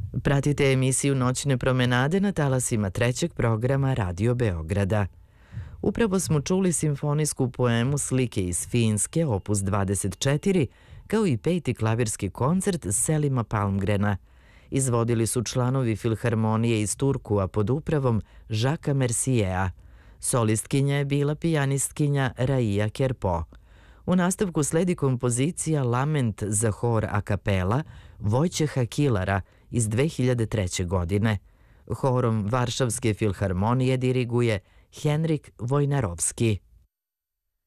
Pratite emisiju Noćne promenade na talasima trećeg programa Radio Beograda. Upravo smo čuli simfonijsku poemu Slike iz Finske, opus 24, kao i peti klavirski koncert Selima Palmgrena. Izvodili su članovi Filharmonije iz Turkua pod upravom Žaka Merciea. Solistkinja je bila pijanistkinja Raija Kerpo. U nastavku sledi kompozicija Lament za hor a kapela Vojčeha Kilara iz 2003. godine. Horom Varšavske filharmonije diriguje Henrik Vojnarovski.